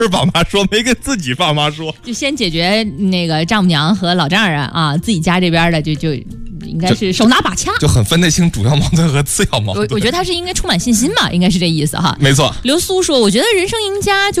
爸妈说，没跟自己爸妈说， 就先解决那个丈母娘和老丈人啊，自己家这边的就应该是手拿把掐， 就很分得清主要矛盾和次要矛盾。 我觉得他是应该充满信心嘛，应该是这意思哈。 没错。 刘苏说，我觉得人生赢家就